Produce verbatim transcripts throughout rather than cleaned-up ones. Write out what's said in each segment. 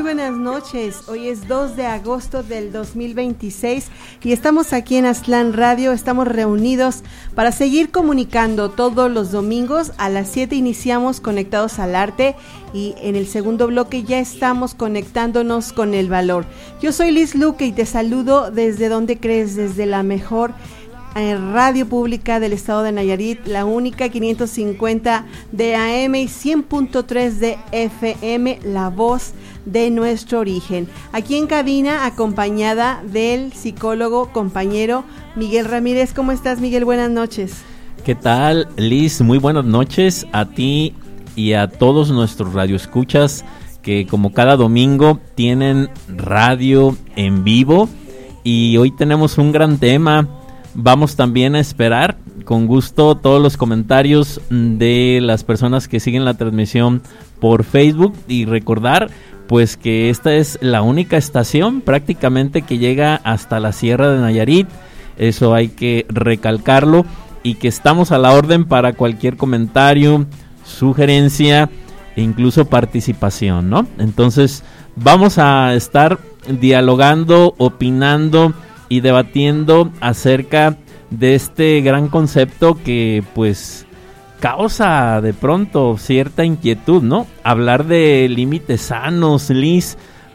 buenas noches. Hoy es dos de agosto del dos mil veintiséis y estamos aquí en Aztlán Radio. Estamos reunidos para seguir comunicando todos los domingos. A las siete iniciamos Conectados al Arte y en el segundo bloque ya estamos conectándonos con el valor. Yo soy Liz Luque y te saludo desde donde crees, desde la mejor radio pública del estado de Nayarit, la única quinientos cincuenta de A M y cien punto tres de F M, la voz de nuestro origen. Aquí en cabina, acompañada del psicólogo compañero Miguel Ramírez. ¿Cómo estás, Miguel? Buenas noches. ¿Qué tal, Liz? Muy buenas noches a ti y a todos nuestros radioescuchas que como cada domingo tienen radio en vivo, y hoy tenemos un gran tema. Vamos también a esperar con gusto todos los comentarios de las personas que siguen la transmisión por Facebook, y recordar pues que esta es la única estación prácticamente que llega hasta la Sierra de Nayarit. Eso hay que recalcarlo, y que estamos a la orden para cualquier comentario, sugerencia e incluso participación, ¿no? Entonces vamos a estar dialogando, opinando y debatiendo acerca de este gran concepto que pues causa de pronto cierta inquietud, ¿no? Hablar de límites sanos, Liz,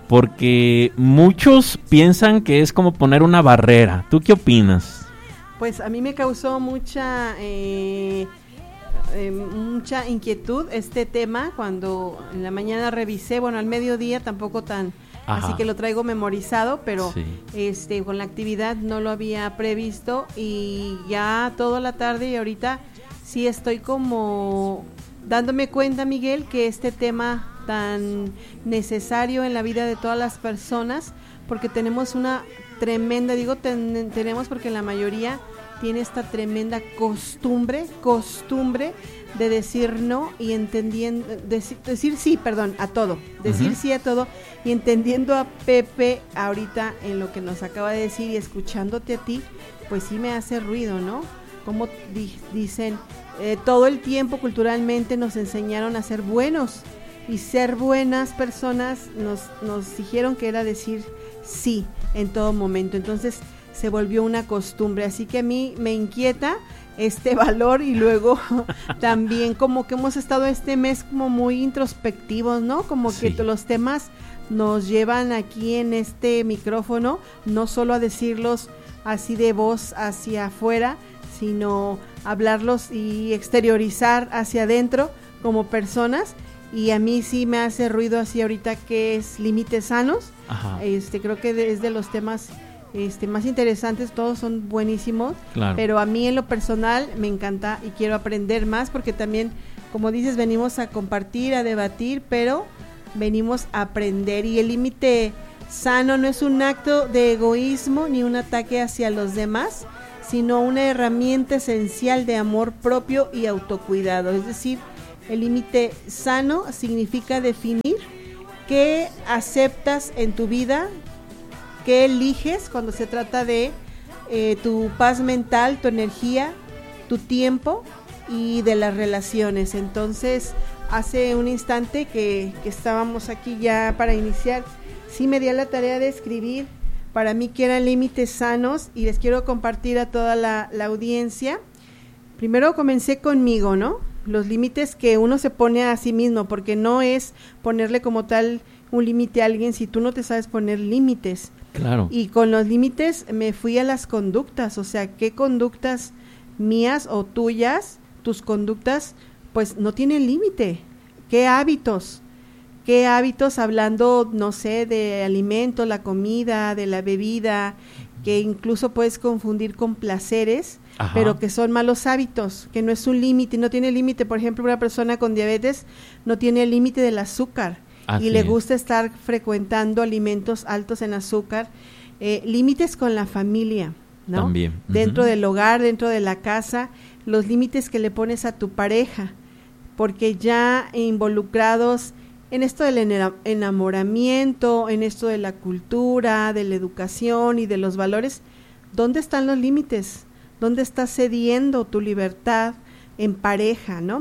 porque muchos piensan que es como poner una barrera. ¿Tú qué opinas? Pues a mí me causó mucha eh, eh, mucha inquietud este tema cuando en la mañana revisé, bueno, al mediodía tampoco tan... Ajá. Así que lo traigo memorizado, pero sí. este con la actividad no lo había previsto, y ya toda la tarde y ahorita sí estoy como dándome cuenta, Miguel, que este tema tan necesario en la vida de todas las personas, porque tenemos una tremenda, digo ten, tenemos porque la mayoría tiene esta tremenda costumbre, costumbre de decir no y entendiendo, decir, decir sí, perdón, a todo, decir uh-huh. sí a todo, y entendiendo a Pepe ahorita en lo que nos acaba de decir y escuchándote a ti, pues sí me hace ruido, ¿no? Como di- dicen, eh, todo el tiempo culturalmente nos enseñaron a ser buenos, y ser buenas personas nos, nos dijeron que era decir sí en todo momento, entonces se volvió una costumbre, así que a mí me inquieta este valor, y luego también como que hemos estado este mes como muy introspectivos, ¿no? Como sí. que los temas nos llevan aquí en este micrófono, no solo a decirlos así de voz hacia afuera, sino hablarlos y exteriorizar hacia adentro como personas, y a mí sí me hace ruido así ahorita que es límites sanos. Ajá. Este creo que es de los temas Este, más interesantes, todos son buenísimos, claro. Pero a mí en lo personal me encanta y quiero aprender más, porque también, como dices, venimos a compartir, a debatir, pero venimos a aprender, y el límite sano no es un acto de egoísmo ni un ataque hacia los demás, sino una herramienta esencial de amor propio y autocuidado. Es decir, el límite sano significa definir qué aceptas en tu vida, qué eliges cuando se trata de eh, tu paz mental, tu energía, tu tiempo y de las relaciones. Entonces, hace un instante que, que estábamos aquí ya para iniciar, sí me di a la tarea de escribir para mí que eran límites sanos, y les quiero compartir a toda la, la audiencia. Primero comencé conmigo, ¿no? Los límites que uno se pone a sí mismo, porque no es ponerle como tal un límite a alguien si tú no te sabes poner límites. Claro. Y con los límites me fui a las conductas, o sea, ¿qué conductas mías o tuyas, tus conductas, pues no tienen límite? ¿Qué hábitos? ¿Qué hábitos hablando, no sé, de alimentos, la comida, de la bebida, que incluso puedes confundir con placeres, ajá, pero que son malos hábitos, que no es un límite, no tiene límite? Por ejemplo, una persona con diabetes no tiene el límite del azúcar. Así y le gusta es. estar frecuentando alimentos altos en azúcar. Eh, límites con la familia, ¿no? También. Dentro uh-huh. del hogar, dentro de la casa, los límites que le pones a tu pareja, porque ya involucrados en esto del enamoramiento, en esto de la cultura, de la educación y de los valores, ¿dónde están los límites? ¿Dónde estás cediendo tu libertad en pareja, no?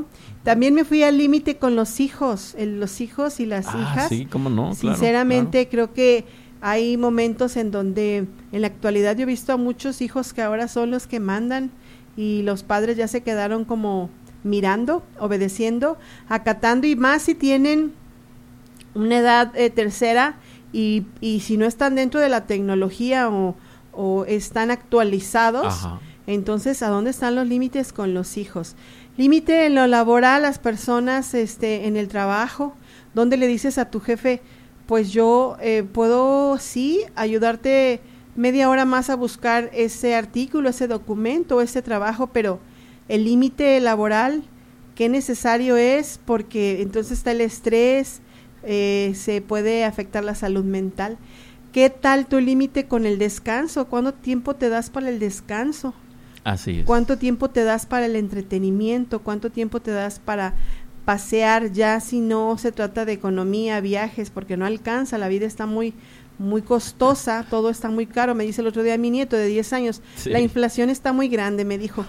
También me fui al límite con los hijos, el, los hijos y las ah, hijas. Sí, cómo no. Sinceramente, claro, creo claro. que hay momentos en donde en la actualidad yo he visto a muchos hijos que ahora son los que mandan y los padres ya se quedaron como mirando, obedeciendo, acatando, y más si tienen una edad eh, tercera y, y si no están dentro de la tecnología o, o están actualizados. Ajá. Entonces, ¿a dónde están los límites con los hijos? Límite en lo laboral, las personas este, en el trabajo, donde le dices a tu jefe, pues yo eh, puedo sí ayudarte media hora más a buscar ese artículo, ese documento, ese trabajo, pero el límite laboral, qué necesario es, porque entonces está el estrés, eh, se puede afectar la salud mental. ¿Qué tal tu límite con el descanso? ¿Cuánto tiempo te das para el descanso? Así es. ¿Cuánto tiempo te das para el entretenimiento? ¿Cuánto tiempo te das para pasear, ya si no se trata de economía, viajes, porque no alcanza, la vida está muy muy costosa, todo está muy caro? Me dice el otro día mi nieto de diez años, sí. La inflación está muy grande, me dijo.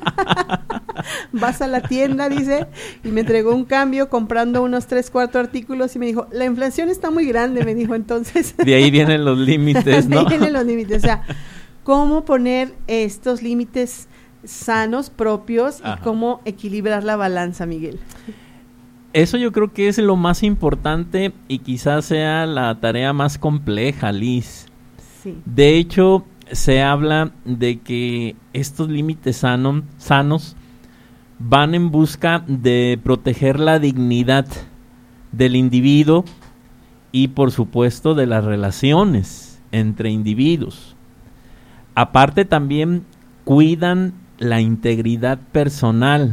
Vas a la tienda, dice, y me entregó un cambio comprando unos tres, cuatro artículos y me dijo, la inflación está muy grande, me dijo. Entonces de ahí vienen los límites, ¿no? De ahí vienen los límites, o sea, cómo poner estos límites sanos, propios, Ajá. y cómo equilibrar la balanza, Miguel. Eso yo creo que es lo más importante y quizás sea la tarea más compleja, Liz. Sí. De hecho, se habla de que estos límites sano, sanos van en busca de proteger la dignidad del individuo y, por supuesto, de las relaciones entre individuos. Aparte, también cuidan la integridad personal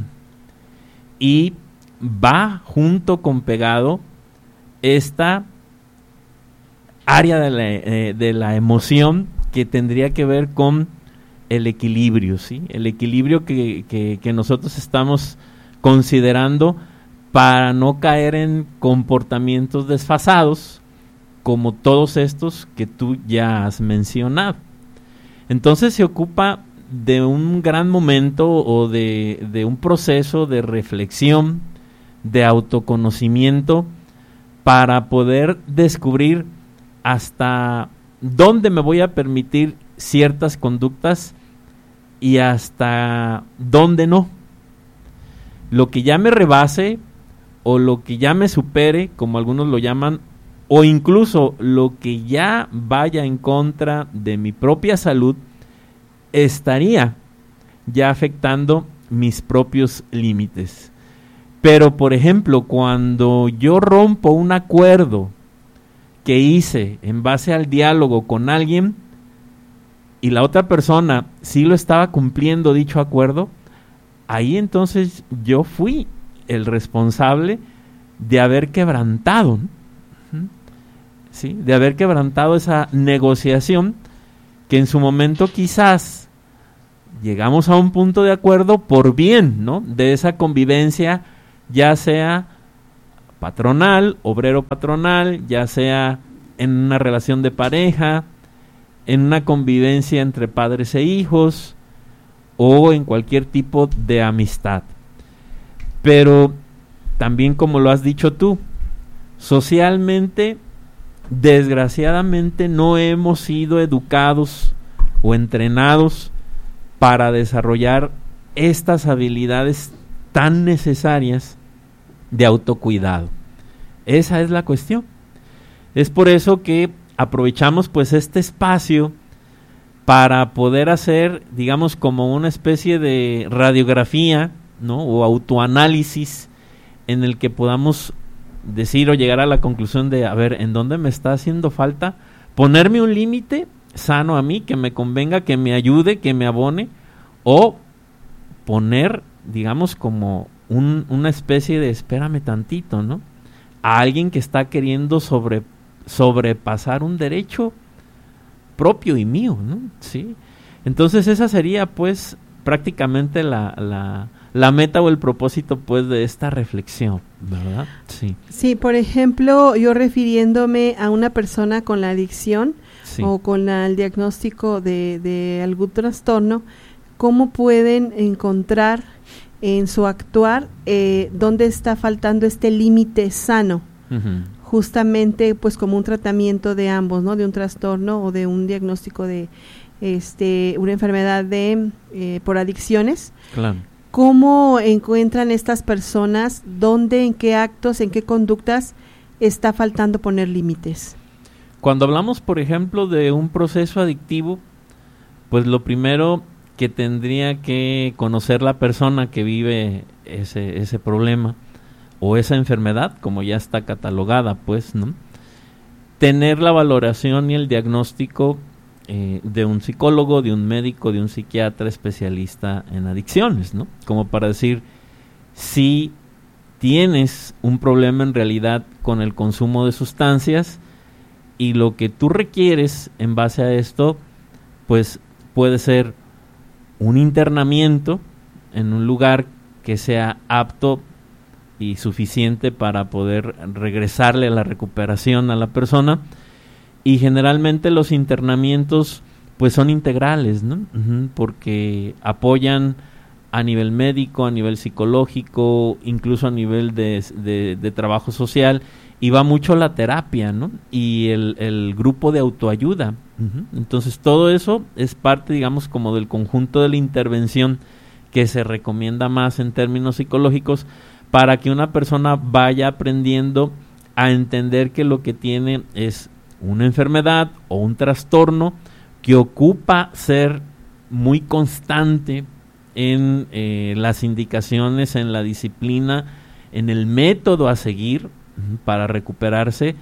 y va junto con pegado esta área de la, eh, de la emoción que tendría que ver con el equilibrio, ¿sí? El equilibrio que, que, que nosotros estamos considerando para no caer en comportamientos desfasados como todos estos que tú ya has mencionado. Entonces se ocupa de un gran momento o de, de un proceso de reflexión, de autoconocimiento, para poder descubrir hasta dónde me voy a permitir ciertas conductas y hasta dónde no. Lo que ya me rebase o lo que ya me supere, como algunos lo llaman, o incluso lo que ya vaya en contra de mi propia salud, estaría ya afectando mis propios límites. Pero, por ejemplo, cuando yo rompo un acuerdo que hice en base al diálogo con alguien y la otra persona sí lo estaba cumpliendo dicho acuerdo, ahí entonces yo fui el responsable de haber quebrantado, ¿sí? de haber quebrantado esa negociación que en su momento quizás llegamos a un punto de acuerdo por bien, ¿no? de esa convivencia, ya sea patronal, obrero patronal, ya sea en una relación de pareja, en una convivencia entre padres e hijos o en cualquier tipo de amistad. Pero también, como lo has dicho tú, socialmente, desgraciadamente no hemos sido educados o entrenados para desarrollar estas habilidades tan necesarias de autocuidado. Esa es la cuestión. Es por eso que aprovechamos pues este espacio para poder hacer, digamos, como una especie de radiografía, ¿no? o autoanálisis en el que podamos decir o llegar a la conclusión de, a ver, ¿en dónde me está haciendo falta ponerme un límite sano a mí, que me convenga, que me ayude, que me abone, o poner, digamos, como un, una especie de espérame tantito, ¿no? A alguien que está queriendo sobre, sobrepasar un derecho propio y mío, ¿no? Sí. Entonces esa sería, pues, prácticamente la, la, la meta o el propósito, pues, de esta reflexión, ¿verdad? Sí. Sí, por ejemplo, yo refiriéndome a una persona con la adicción, sí, o con la, el diagnóstico de, de algún trastorno, ¿cómo pueden encontrar en su actuar, eh, dónde está faltando este límite sano, uh-huh. justamente pues como un tratamiento de ambos, ¿no? De un trastorno o de un diagnóstico de este una enfermedad de eh, por adicciones. Claro. ¿Cómo encuentran estas personas? ¿Dónde, en qué actos, en qué conductas está faltando poner límites? Cuando hablamos, por ejemplo, de un proceso adictivo, pues lo primero que tendría que conocer la persona que vive ese, ese problema o esa enfermedad, como ya está catalogada, pues, ¿no? Tener la valoración y el diagnóstico eh, de un psicólogo, de un médico, de un psiquiatra especialista en adicciones, ¿no? Como para decir, si tienes un problema en realidad con el consumo de sustancias y lo que tú requieres en base a esto, pues puede ser un internamiento en un lugar que sea apto y suficiente para poder regresarle a la recuperación a la persona, y generalmente los internamientos pues son integrales, ¿no? Uh-huh, porque apoyan a nivel médico, a nivel psicológico, incluso a nivel de, de, de trabajo social, y va mucho la terapia, ¿no? Y el, el grupo de autoayuda. Uh-huh. Entonces todo eso es parte, digamos, como del conjunto de la intervención que se recomienda más en términos psicológicos para que una persona vaya aprendiendo a entender que lo que tiene es una enfermedad o un trastorno que ocupa ser muy constante en eh, las indicaciones, en la disciplina, en el método a seguir para recuperarse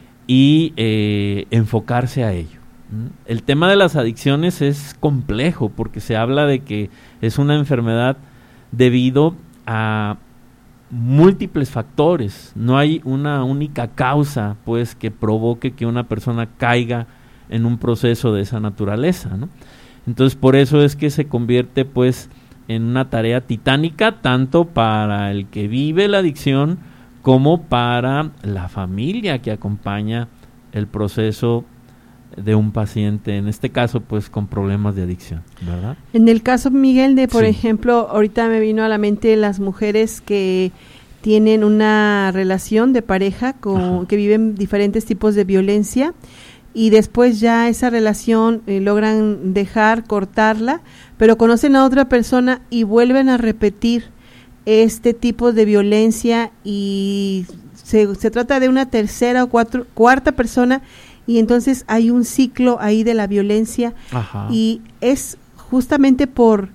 y eh, enfocarse a ello. El tema de las adicciones es complejo porque se habla de que es una enfermedad debido a múltiples factores. No hay una única causa, pues, que provoque que una persona caiga en un proceso de esa naturaleza, ¿no? Entonces, por eso es que se convierte, pues, en una tarea titánica tanto para el que vive la adicción como para la familia que acompaña el proceso de un paciente, en este caso pues con problemas de adicción, ¿verdad? En el caso, Miguel, de por sí. ejemplo, ahorita me vino a la mente las mujeres que tienen una relación de pareja con Ajá. que viven diferentes tipos de violencia y después ya esa relación eh, logran dejar, cortarla, pero conocen a otra persona y vuelven a repetir este tipo de violencia y se, se trata de una tercera o cuatro, cuarta persona y entonces hay un ciclo ahí de la violencia. Ajá. Y es justamente por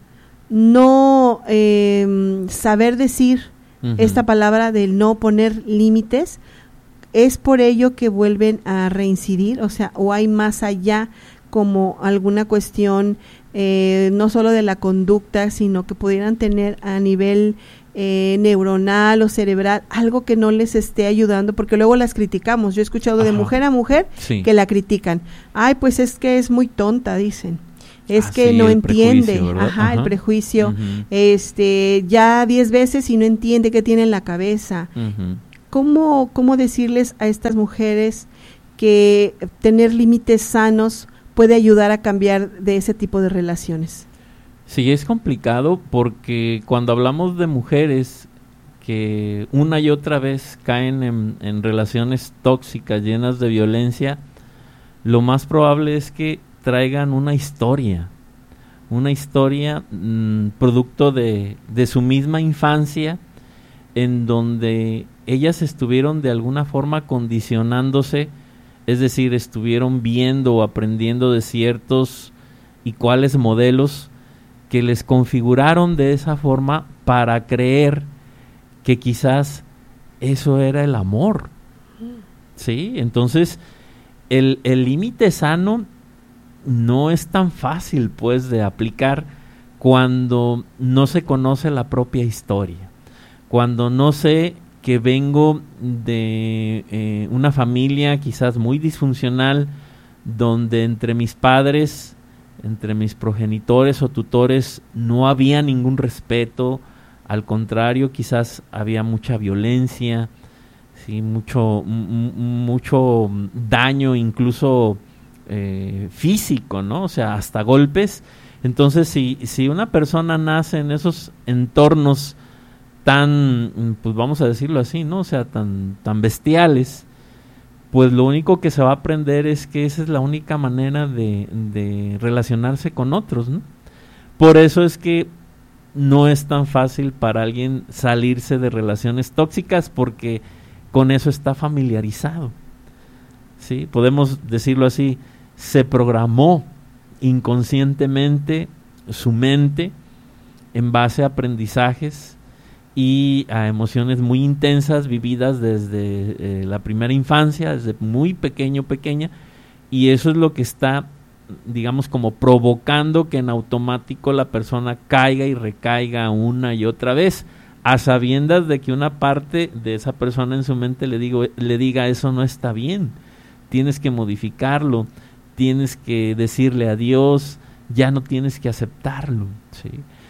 no eh, saber decir uh-huh. esta palabra del no poner límites, es por ello que vuelven a reincidir, o sea, o hay más allá como alguna cuestión eh, no solo de la conducta, sino que pudieran tener a nivel eh, neuronal o cerebral algo que no les esté ayudando, porque luego las criticamos. Yo he escuchado Ajá. de mujer a mujer sí. que la critican. Ay, pues es que es muy tonta, dicen. Es ah, que sí, no entiende, Ajá, Ajá. el prejuicio, uh-huh. este, ya diez veces y no entiende qué tiene en la cabeza. Uh-huh. ¿Cómo, cómo decirles a estas mujeres que tener límites sanos puede ayudar a cambiar de ese tipo de relaciones? Sí, es complicado porque cuando hablamos de mujeres que una y otra vez caen en, en relaciones tóxicas llenas de violencia, lo más probable es que traigan una historia, una historia mmm, producto de, de su misma infancia, en donde ellas estuvieron de alguna forma condicionándose, es decir, estuvieron viendo o aprendiendo de ciertos y cuáles modelos que les configuraron de esa forma para creer que quizás eso era el amor. ¿Sí? Entonces, el el límite sano no es tan fácil, pues, de aplicar cuando no se conoce la propia historia, cuando no sé que vengo de eh, una familia quizás muy disfuncional, donde entre mis padres, entre mis progenitores o tutores no había ningún respeto, al contrario, quizás había mucha violencia, sí, mucho, m- mucho daño, incluso eh, físico, ¿no? O sea, hasta golpes. Entonces, si, si una persona nace en esos entornos tan, pues vamos a decirlo así, ¿no? O sea, tan, tan bestiales, pues lo único que se va a aprender es que esa es la única manera de, de relacionarse con otros, ¿no? Por eso es que no es tan fácil para alguien salirse de relaciones tóxicas, porque con eso está familiarizado, ¿sí? Podemos decirlo así, se programó inconscientemente su mente en base a aprendizajes y a emociones muy intensas vividas desde eh, la primera infancia, desde muy pequeño, pequeña, y eso es lo que está, digamos, como provocando que en automático la persona caiga y recaiga una y otra vez, a sabiendas de que una parte de esa persona en su mente le digo, le diga eso no está bien, tienes que modificarlo, tienes que decirle adiós, ya no tienes que aceptarlo, ¿sí?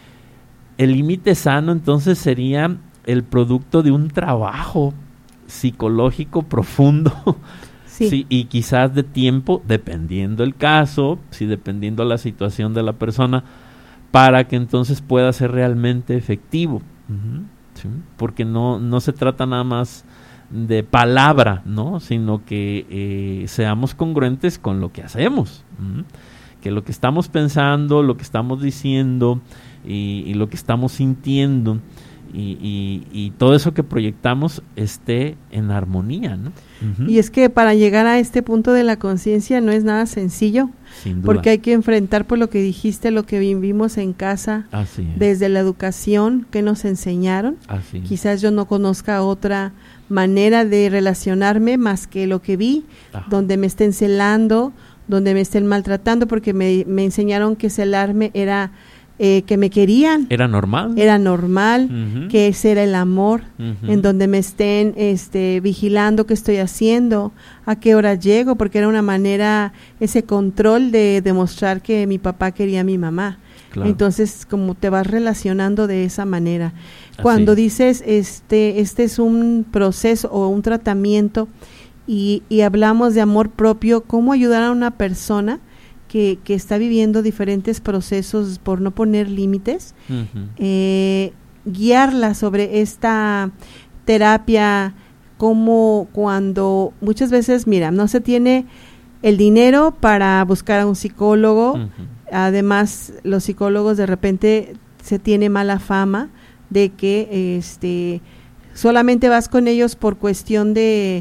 El límite sano entonces sería el producto de un trabajo psicológico profundo, sí. Sí, y quizás de tiempo, dependiendo el caso, sí, dependiendo la situación de la persona, para que entonces pueda ser realmente efectivo, uh-huh, ¿sí? Porque no, no se trata nada más de palabra, ¿no? Sino que eh, seamos congruentes con lo que hacemos, uh-huh, que lo que estamos pensando, lo que estamos diciendo y, y lo que estamos sintiendo y, y, y todo eso que proyectamos esté en armonía, ¿no? Uh-huh. Y es que para llegar a este punto de la conciencia no es nada sencillo, sin duda, porque hay que enfrentar, por lo que dijiste, lo que vivimos en casa, desde la educación que nos enseñaron. Así es. Quizás yo no conozca otra manera de relacionarme más que lo que vi, ah. donde me estén celando, donde me estén maltratando, porque me, me enseñaron que celarme era eh, que me querían. Era normal. Era normal, uh-huh. que ese era el amor, uh-huh. en donde me estén este, vigilando qué estoy haciendo, a qué hora llego, porque era una manera, ese control de demostrar que mi papá quería a mi mamá. Claro. Entonces, como te vas relacionando de esa manera. Cuando Así. dices, este, este es un proceso o un tratamiento, y, y hablamos de amor propio, ¿cómo ayudar a una persona que, que está viviendo diferentes procesos por no poner límites? Uh-huh. Eh, guiarla sobre esta terapia, como cuando muchas veces, mira, no se tiene el dinero para buscar a un psicólogo, uh-huh. Además los psicólogos de repente se tiene mala fama de que este solamente vas con ellos por cuestión de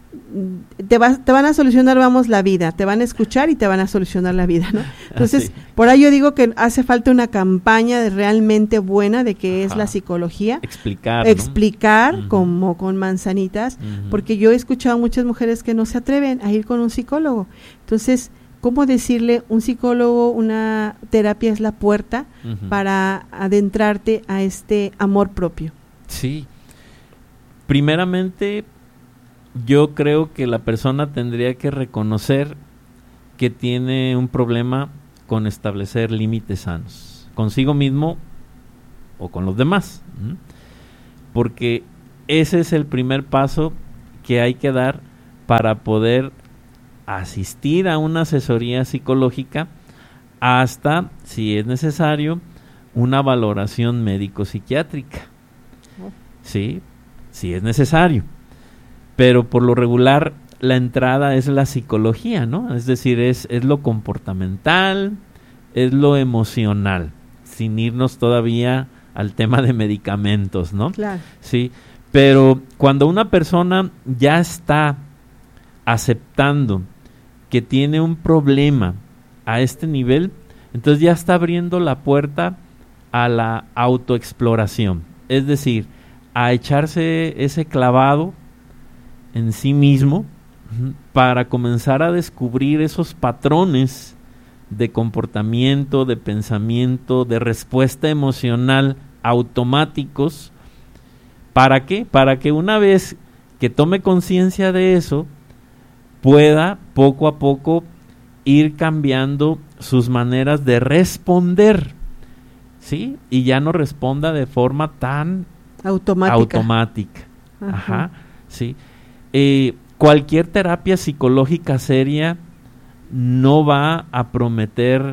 te vas te van a solucionar vamos la vida, te van a escuchar y te van a solucionar la vida, ¿no? Entonces, ah, sí. por ahí yo digo que hace falta una campaña de realmente buena de qué es la psicología, explicar, explicar ¿no? uh-huh. como con manzanitas, uh-huh. porque yo he escuchado a muchas mujeres que no se atreven a ir con un psicólogo. Entonces, ¿cómo decirle un psicólogo, una terapia es la puerta uh-huh. para adentrarte a este amor propio? Sí. Primeramente, yo creo que la persona tendría que reconocer que tiene un problema con establecer límites sanos, consigo mismo o con los demás, ¿Mm? porque ese es el primer paso que hay que dar para poder asistir a una asesoría psicológica hasta, si es necesario, una valoración médico-psiquiátrica. Oh. Sí, si es necesario. Pero por lo regular la entrada es la psicología, ¿no? Es decir, es, es lo comportamental, es lo emocional, sin irnos todavía al tema de medicamentos, ¿no? Claro. Sí, pero cuando una persona ya está aceptando que tiene un problema a este nivel, entonces ya está abriendo la puerta a la autoexploración, es decir, a echarse ese clavado en sí mismo para comenzar a descubrir esos patrones de comportamiento, de pensamiento, de respuesta emocional automáticos. ¿Para qué? Para que una vez que tome conciencia de eso, pueda poco a poco ir cambiando sus maneras de responder, ¿sí? Y ya no responda de forma tan automática. automática. Ajá. Ajá, sí. Eh, cualquier terapia psicológica seria no va a prometer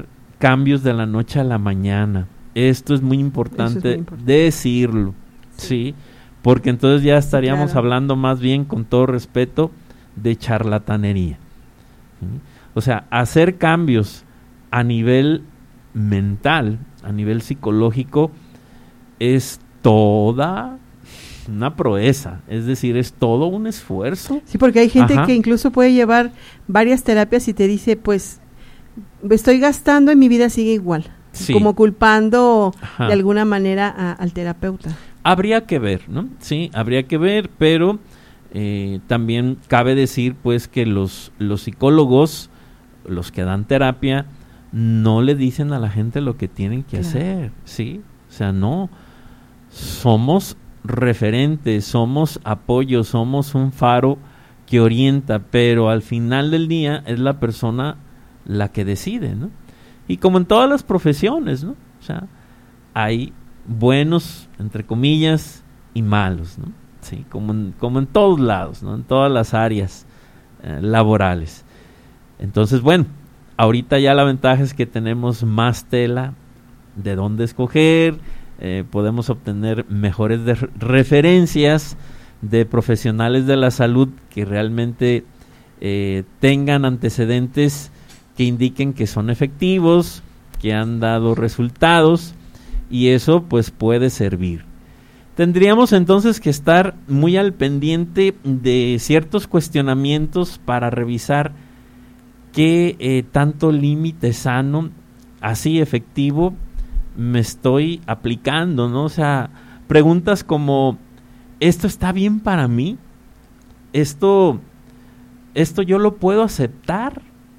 cambios de la noche a la mañana. Esto es muy importante, es muy importante. decirlo, sí. ¿sí? Porque entonces ya estaríamos claro. hablando más bien, con todo respeto, de charlatanería. ¿sí? O sea, hacer cambios a nivel mental, a nivel psicológico, es toda una proeza, es decir, es todo un esfuerzo. Sí, porque hay gente Ajá. que incluso puede llevar varias terapias y te dice, pues, estoy gastando y mi vida sigue igual, sí. como culpando Ajá. de alguna manera a, al terapeuta. Habría que ver, ¿no? Sí, habría que ver, pero eh, también cabe decir, pues, que los, los psicólogos, los que dan terapia, no le dicen a la gente lo que tienen que claro. hacer, ¿sí? O sea, no, somos referentes, somos apoyo, somos un faro que orienta, pero al final del día es la persona la que decide, ¿no? Y como en todas las profesiones, ¿no? O sea, hay buenos, entre comillas, y malos, ¿no? Sí, como en, como en todos lados, ¿no? En todas las áreas eh, laborales. Entonces, bueno, ahorita ya la ventaja es que tenemos más tela de dónde escoger, eh, podemos obtener mejores de referencias de profesionales de la salud que realmente eh, tengan antecedentes que indiquen que son efectivos, que han dado resultados, y eso pues puede servir. Tendríamos entonces que estar muy al pendiente de ciertos cuestionamientos para revisar qué eh, tanto límite sano, así efectivo, me estoy aplicando, ¿no? O sea, preguntas como, ¿esto está bien para mí? ¿Esto, esto yo lo puedo aceptar?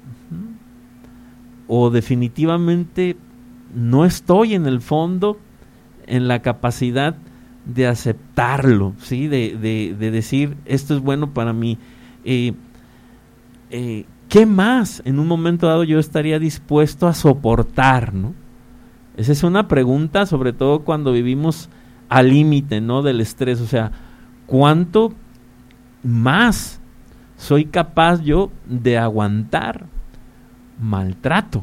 ¿O definitivamente no estoy en el fondo en la capacidad de aceptarlo, ¿sí? De, de, de decir, esto es bueno para mí. Eh, eh, ¿Qué más en un momento dado yo estaría dispuesto a soportar, ¿no? Esa es una pregunta, sobre todo cuando vivimos al límite, ¿no? Del estrés. O sea, ¿cuánto más soy capaz yo de aguantar maltrato,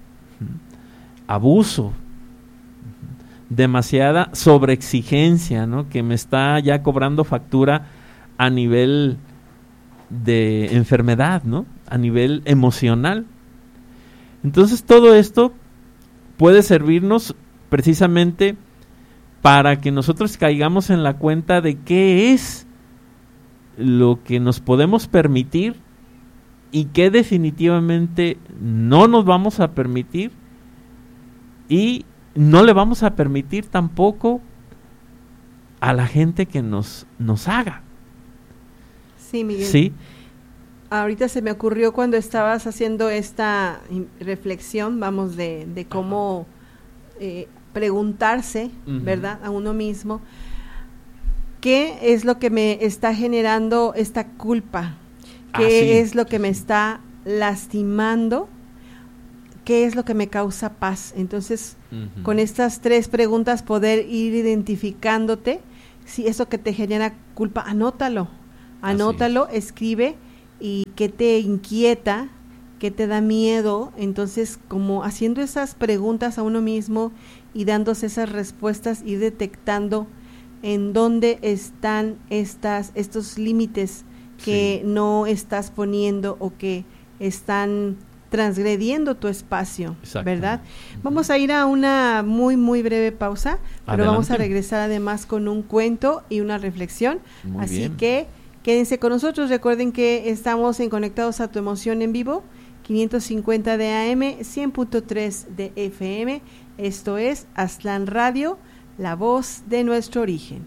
abuso, demasiada sobreexigencia, ¿no? Que me está ya cobrando factura a nivel de enfermedad, ¿no? A nivel emocional. Entonces todo esto puede servirnos precisamente para que nosotros caigamos en la cuenta de qué es lo que nos podemos permitir y qué definitivamente no nos vamos a permitir, y no le vamos a permitir tampoco a la gente que nos, nos haga. Sí, Miguel. Sí. Ahorita se me ocurrió cuando estabas haciendo esta reflexión, vamos, de, de cómo eh, preguntarse, uh-huh. ¿verdad?, a uno mismo, ¿qué es lo que me está generando esta culpa? ¿Qué ah, sí. es lo que me está lastimando? ¿Qué es lo que me causa paz? Entonces, uh-huh. con estas tres preguntas poder ir identificándote, si eso que te genera culpa, anótalo, anótalo, escribe, y qué te inquieta, qué te da miedo. Entonces, como haciendo esas preguntas a uno mismo y dándose esas respuestas, ir detectando en dónde están estas estos límites que sí. no estás poniendo o que están transgrediendo tu espacio, ¿verdad? Uh-huh. Vamos a ir a una muy, muy breve pausa, pero Adelante. Vamos a regresar además con un cuento y una reflexión. Muy Así bien. que quédense con nosotros. Recuerden que estamos en Conectados a tu Emoción en vivo, quinientos cincuenta de A M, cien punto tres de F M. Esto es Aztlán Radio, la voz de nuestro origen.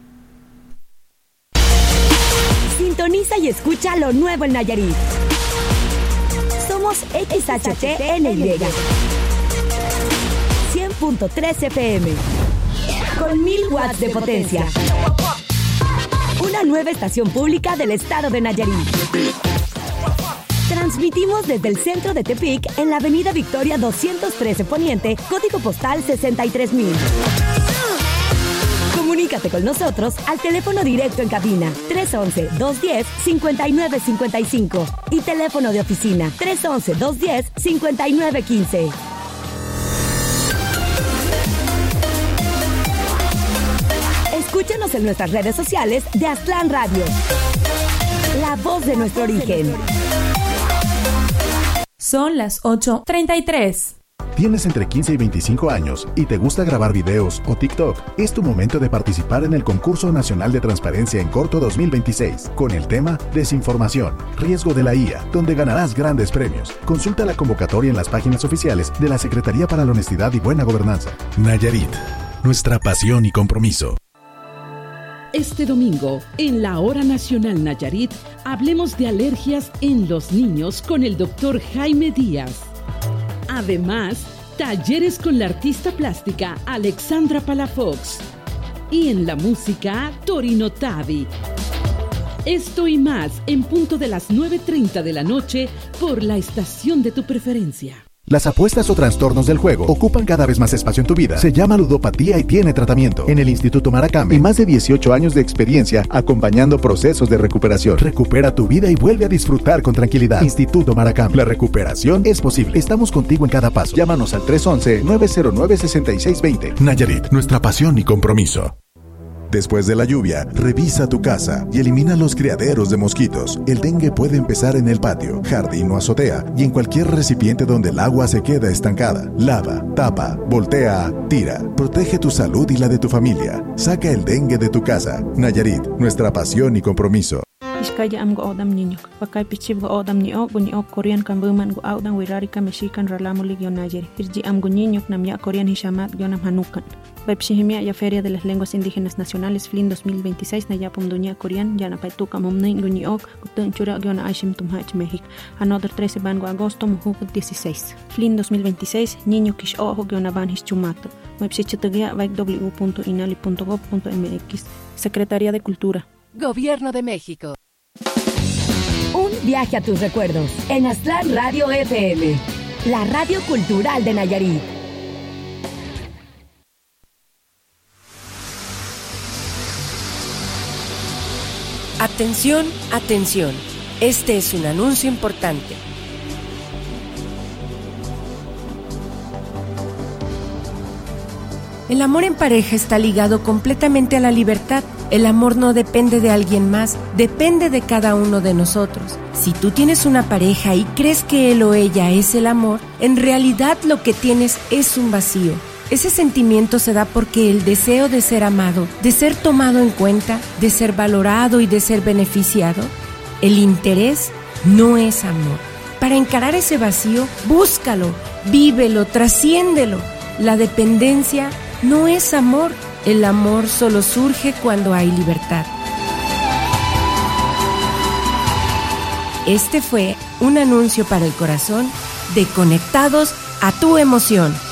Sintoniza y escucha lo nuevo en Nayarit. Somos X H T N Y, cien punto tres F M, con mil watts de potencia. Una nueva estación pública del estado de Nayarit. Transmitimos desde el centro de Tepic, en la avenida Victoria doscientos trece Poniente, código postal sesenta y tres mil. Comunícate con nosotros al teléfono directo en cabina tres once, dos diez, cincuenta y nueve cincuenta y cinco y teléfono de oficina tres once, dos diez, cincuenta y nueve quince. Escúchanos en nuestras redes sociales de Aztlán Radio. La voz de nuestro origen. Son las ocho treinta y tres. ¿Tienes entre quince y veinticinco años y te gusta grabar videos o TikTok? Es tu momento de participar en el Concurso Nacional de Transparencia en Corto dos mil veintiséis, con el tema Desinformación, riesgo de la I A, donde ganarás grandes premios. Consulta la convocatoria en las páginas oficiales de la Secretaría para la Honestidad y Buena Gobernanza. Nayarit, nuestra pasión y compromiso. Este domingo, en la Hora Nacional Nayarit, hablemos de alergias en los niños con el doctor Jaime Díaz. Además, talleres con la artista plástica Alexandra Palafox. Y en la música, Torino Tavi. Esto y más en punto de las nueve treinta de la noche por la estación de tu preferencia. Las apuestas o trastornos del juego ocupan cada vez más espacio en tu vida. Se llama ludopatía y tiene tratamiento. En el Instituto Maracame, y más de dieciocho años de experiencia acompañando procesos de recuperación. Recupera tu vida y vuelve a disfrutar con tranquilidad. Instituto Maracame. La recuperación es posible. Estamos contigo en cada paso. Llámanos al tres once, nueve cero nueve, seis seis dos cero. Nayarit, nuestra pasión y compromiso. Después de la lluvia, revisa tu casa y elimina los criaderos de mosquitos. El dengue puede empezar en el patio, jardín o azotea y en cualquier recipiente donde el agua se queda estancada. Lava, tapa, voltea, tira. Protege tu salud y la de tu familia. Saca el dengue de tu casa. Nayarit, nuestra pasión y compromiso. Iskaya am go odam niño. Pakay pichib go odam ni o buni o Korean kan buman go audan wirarika mexican ralamu ligio Nayari. Irji am go niño nam ya Korean hishamat gionam hanukan. Baipshihimia ya Feria de las Lenguas Indígenas Nacionales F L I N dos mil veintiséis na yapum dunia Korean ya na paituka momnin guni ok gutun chura giona aishim tumhach México. Another trece van go agosto mujuk dieciséis. F L I N dos mil veintiséis niño kish ojo giona van his chumato. Baipshichitagia vaik w punto inali punto gov punto m x. Secretaría de Cultura. Gobierno de México. Un viaje a tus recuerdos en Aztlán Radio F M, la radio cultural de Nayarit. Atención, atención. Este es un anuncio importante. El amor en pareja está ligado completamente a la libertad. El amor no depende de alguien más, depende de cada uno de nosotros. Si tú tienes una pareja y crees que él o ella es el amor, en realidad lo que tienes es un vacío. Ese sentimiento se da porque el deseo de ser amado, de ser tomado en cuenta, de ser valorado y de ser beneficiado, el interés no es amor. Para encarar ese vacío, búscalo, vívelo, trasciéndelo. La dependencia no es amor. El amor solo surge cuando hay libertad. Este fue un anuncio para el corazón de Conectados a tu emoción.